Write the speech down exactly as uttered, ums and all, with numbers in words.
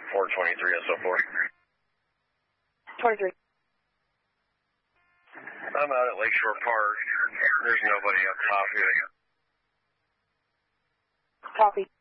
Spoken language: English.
four twenty-three S O four. twenty-three. I'm out at Lakeshore Park. There's nobody up top here. Copy.